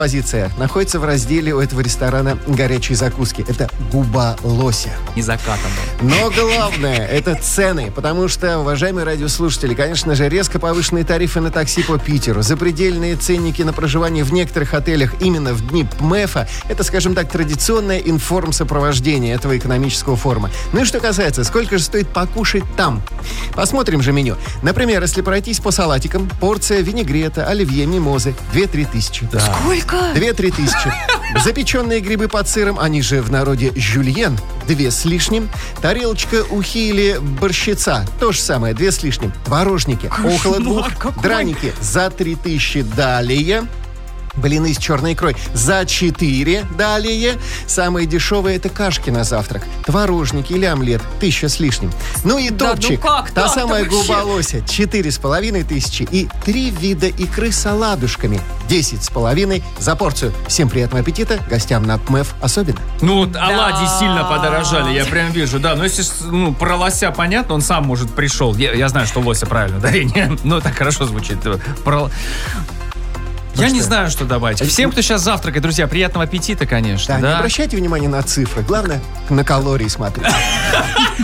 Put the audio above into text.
позиция находится в разделе у этого ресторана «Горячие закуски». Это губа лося. Не закатанная. Но главное, это цены. Потому что, уважаемые радиослушатели, конечно же, резко повышенные тарифы на такси по Питеру, запредельные ценники на проживание в некоторых отелях именно в дни ПМЭФа, это, скажем так, традиционное информсопровождение этого экономического форума. Ну и что касается, сколько же стоит покушать там? Посмотрим же меню. Например, если пройтись по салатикам, порция винегрета, оливье, мимозы 2-3 тысячи. Да. Сколько? 2-3 тысячи. Запеченные грибы под сыром, они же в народе жюльен, 2 с лишним. Тарелочка ухи или борщица, то же самое, 2 с лишним. Творожники, около 2. Какой? Драники за 3 тысячи. Далее блины с черной икрой за 4. Далее самые дешевые — это кашки на завтрак, творожники или омлет 1000 с лишним. Ну и Да, топчик, ну как та так-то самая вообще? губа лося 4,5 тысячи и 3 вида икры с оладушками 10,5 за порцию. Всем приятного аппетита, гостям на ПМЭФ особенно. Ну, вот оладьи сильно подорожали, я прям вижу, да. Но если про лося понятно, он сам, может, пришел. Я знаю, что лося правильно ударение, но так хорошо звучит. Я не знаю, что добавить. Всем, кто сейчас завтракает, друзья, приятного аппетита, конечно. Да, не обращайте внимания на цифры, главное, на калории смотрите.